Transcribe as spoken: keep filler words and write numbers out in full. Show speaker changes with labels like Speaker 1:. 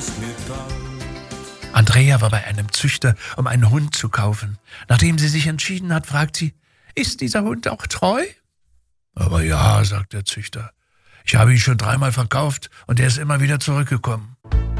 Speaker 1: ist mir kalt.
Speaker 2: Andrea war bei einem Züchter, um einen Hund zu kaufen. Nachdem sie sich entschieden hat, fragt sie, ist dieser Hund auch treu? Aber ja, sagt der Züchter. Ich habe ihn schon dreimal verkauft und er ist immer wieder zurückgekommen.